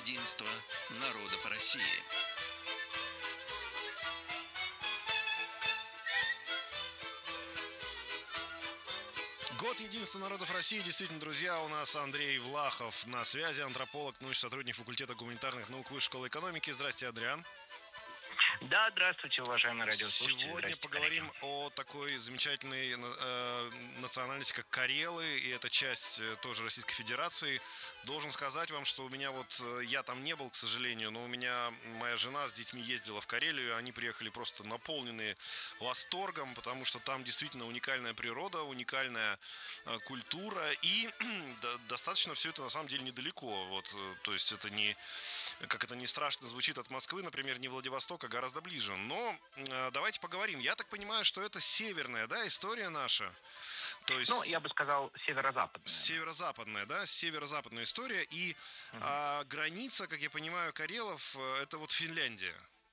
единства народов России. Год единства народов России. Действительно, друзья, у нас Андрей Влахов на связи, антрополог, научный сотрудник факультета гуманитарных наук Высшей школы экономики. Здрасте, Адриан. Да, здравствуйте, уважаемые радиослушатели. Сегодня поговорим о такой замечательной национальности, как карелы, и это часть тоже Российской Федерации. Должен сказать вам, что у меня я там не был, к сожалению, но у меня моя жена с детьми ездила в Карелию, они приехали просто наполненные восторгом, потому что там действительно уникальная природа, уникальная культура, и достаточно все это на самом деле недалеко. То есть это не, как это ни страшно звучит, от Москвы, например, не Владивосток, а гораздо ближе. Но давайте поговорим. Я так понимаю, что это северная, да, история наша. То есть, я бы сказал, северо-западная. Северо-западная, да, северо-западная история. И граница, как я понимаю, карелов, это Финляндия.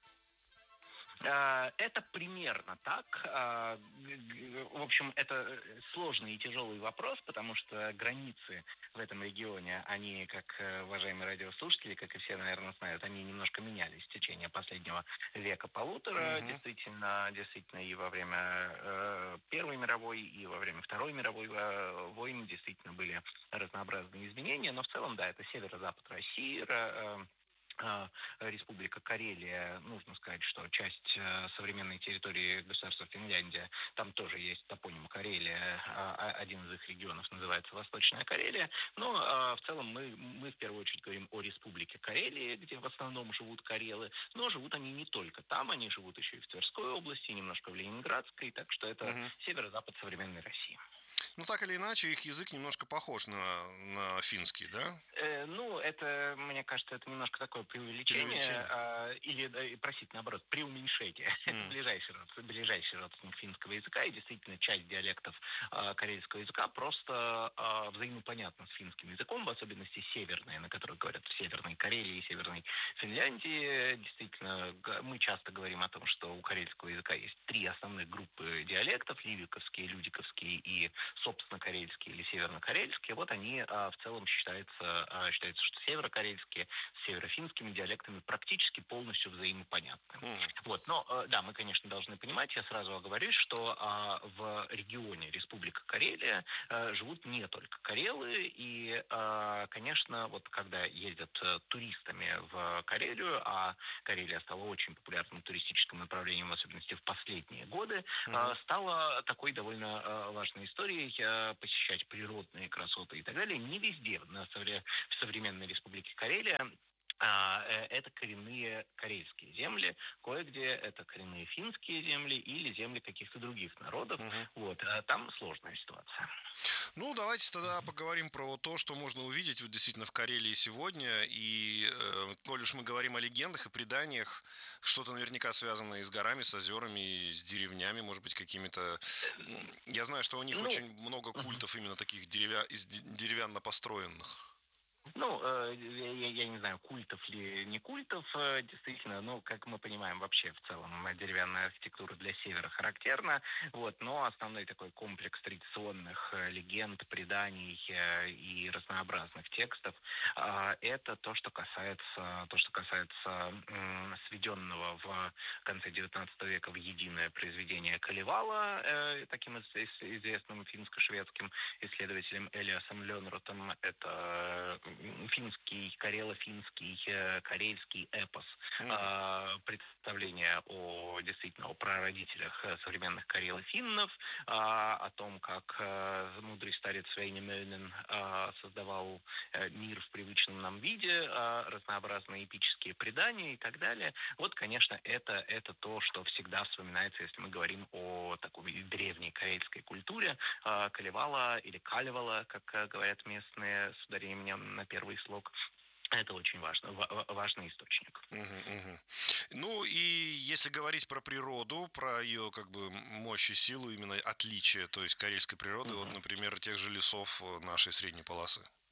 Это примерно так. В общем, это сложный и тяжелый вопрос, потому что границы в этом регионе, они, как уважаемые радиослушатели, как и все, наверное, знают, они немножко менялись в течение последнего века-полутора. Действительно, и во время Первой мировой, и во время Второй мировой войны действительно были разнообразные изменения. Но в целом, да, это северо-запад России, Республика Карелия, нужно сказать, что часть современной территории государства Финляндия, там тоже есть топоним Карелия, один из их регионов называется Восточная Карелия, но в целом мы в первую очередь говорим о Республике Карелия, где в основном живут карелы, но живут они не только там, они живут еще и в Тверской области, немножко в Ленинградской, так что это северо-запад современной России. Ну, так или иначе, их язык немножко похож на финский, да? Это, мне кажется, это немножко такое преувеличение. Или, простите, наоборот, преуменьшение. Ближайший родственник финского языка, и действительно часть диалектов карельского языка просто взаимопонятна с финским языком, в особенности северные, на которых говорят в Северной Карелии и Северной Финляндии. Действительно, мы часто говорим о том, что у карельского языка есть три основных группы диалектов: ливиковские, людиковские и, собственно, карельские или северно-карельские. Они в целом считается, что северо-карельские с северо-финскими диалектами практически полностью взаимопонятны. Но, да, мы, конечно, должны понимать, я сразу оговорюсь, что в регионе Республика Карелия живут не только карелы, и, конечно, когда ездят туристами в Карелию, а Карелия стала очень популярным туристическим направлением, в особенности в последние годы, стала такой довольно важной историей посещать природные красоты и так далее. Не везде в современной Республике Карелия это коренные карельские земли, кое-где это коренные финские земли или земли каких-то других народов. Там сложная ситуация. Давайте тогда поговорим про то, что можно увидеть действительно в Карелии сегодня. И, коль уж мы говорим о легендах и преданиях, что-то наверняка связано и с горами, с озерами, и с деревнями, может быть, какими-то... Я знаю, что у них очень много культов именно таких деревянно построенных. Я не знаю, культов ли не культов, действительно, как мы понимаем, вообще в целом деревянная архитектура для севера характерна, но основной такой комплекс традиционных легенд, преданий и разнообразных текстов это то, что касается сведенного в конце XIX века в единое произведение Калевала, таким известным финско-шведским исследователем Элиасом Лёнротом. Это финский, карело-финский, карельский эпос. Представление о прародителях современных карело-финнов, о том, как мудрый старец Вейнемёнен создавал мир в привычном нам виде, разнообразные эпические предания и так далее. Конечно, это то, что всегда вспоминается, если мы говорим о такой древней карельской культуре. Калевала или Калевала, как говорят местные, с ударением на первый слог. Это очень важный источник. И если говорить про природу, про ее мощь и силу, именно отличие, то есть карельской природы, например, тех же лесов нашей средней полосы.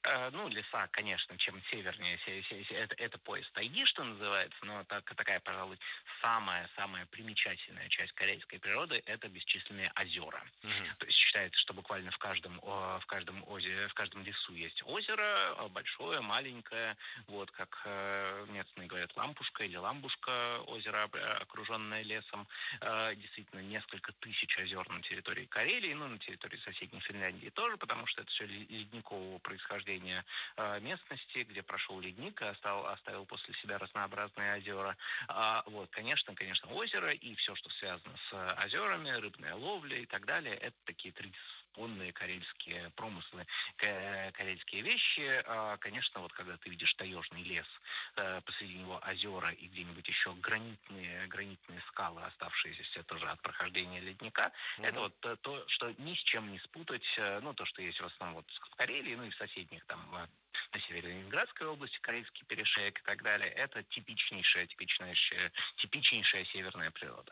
Ну, леса, конечно, чем севернее, это пояс тайги, что называется, но такая, пожалуй, самая примечательная часть корейской природы – это бесчисленные озера. То есть считается, что буквально в каждом озере, в каждом лесу есть озеро, большое, маленькое, вот, как местные говорят, лампушка или ламбушка, озеро, окруженное лесом. Действительно, несколько тысяч озер на территории Карелии, ну, на территории соседней Финляндии тоже, потому что это все ледникового происхождения местности, где прошел ледник и оставил после себя разнообразные озера. Вот, конечно, озеро и все, что связано с озерами, рыбная ловля и так далее, это такие традиционные карельские промыслы, карельские вещи. Конечно, вот когда ты видишь таежный лес, посреди него озера и где-нибудь еще гранитные скалы, оставшиеся тоже от прохождения ледника, это вот то, что ни с чем не спутать, ну, то, что есть в основном вот в Карелии, ну и в соседних там на севере Ленинградской области, Карельский перешеек и так далее, это типичнейшая северная природа.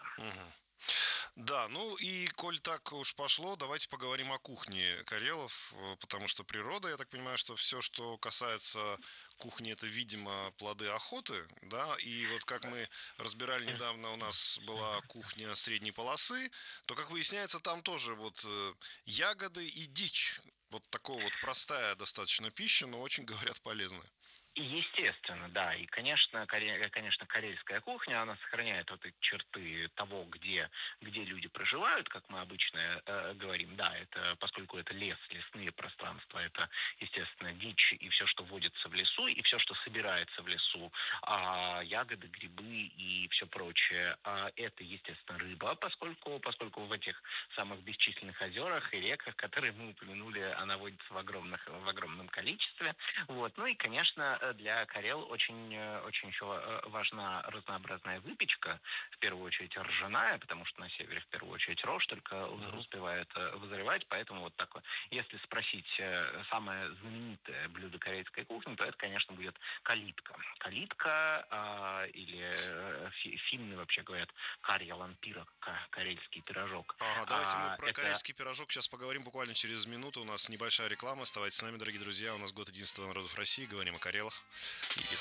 Да, ну и коль так уж пошло, давайте поговорим о кухне карелов, потому что природа, я так понимаю, что все, что касается кухни, это, видимо, плоды охоты, да, и вот как мы разбирали недавно, у нас была кухня средней полосы, то, как выясняется, там тоже вот ягоды и дичь, вот такого вот простая достаточно пища, но очень, говорят, полезная. Естественно, да. И, конечно, карельская кухня, она сохраняет вот эти черты того, где люди проживают, как мы обычно говорим. Да, это поскольку это лес, лесные пространства, это, естественно, дичь и все, что водится в лесу, и все, что собирается в лесу, ягоды, грибы и все прочее. Это, естественно, рыба, поскольку в этих самых бесчисленных озерах и реках, которые мы упомянули, она водится в огромном количестве. Вот. Ну и, конечно, для карел очень еще важна разнообразная выпечка, в первую очередь ржаная, потому что на севере в первую очередь рожь только успевает вызревать, поэтому вот такое. Если спросить самое знаменитое блюдо корейской кухни, то это, конечно, будет калитка. Калитка или финны вообще говорят карьяланпирок, карельский пирожок. Ага, давайте мы про карельский пирожок сейчас поговорим буквально через минуту. У нас небольшая реклама. Оставайтесь с нами, дорогие друзья. У нас год единства народов России. Говорим о Карелах. И